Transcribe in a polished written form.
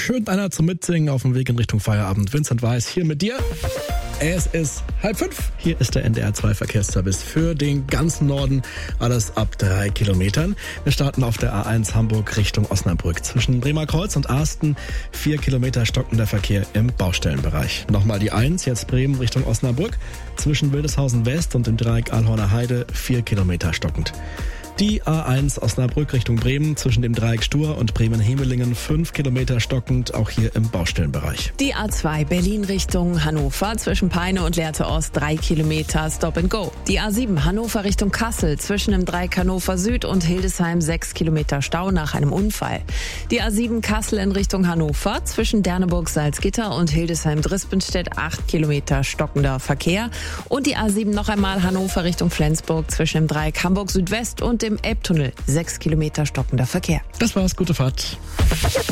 schön einer zum Mitsingen auf dem Weg in Richtung Feierabend. Vincent Weiss hier mit dir. Es ist 4:30. Hier ist der NDR 2 Verkehrsservice für den ganzen Norden. Alles ab 3 Kilometern. Wir starten auf der A1 Hamburg Richtung Osnabrück. Zwischen Bremerkreuz und Arsten 4 Kilometer stockender Verkehr im Baustellenbereich. Nochmal die 1, jetzt Bremen Richtung Osnabrück. Zwischen Wildeshausen West und dem Dreieck Alhorner Heide 4 Kilometer stockend. Die A1 Osnabrück Richtung Bremen zwischen dem Dreieck Stur und Bremen-Hemelingen 5 Kilometer stockend, auch hier im Baustellenbereich. Die A2 Berlin Richtung Hannover zwischen Peine und Lehrte Ost 3 Kilometer Stop and Go. Die A7 Hannover Richtung Kassel zwischen dem Dreieck Hannover Süd und Hildesheim 6 Kilometer Stau nach einem Unfall. Die A7 Kassel in Richtung Hannover zwischen Derneburg-Salzgitter und Hildesheim-Drispenstedt 8 Kilometer stockender Verkehr. Und die A7 noch einmal Hannover Richtung Flensburg zwischen dem Dreieck Hamburg Südwest und dem Elbtunnel 6 Kilometer stockender Verkehr. Das war's, gute Fahrt.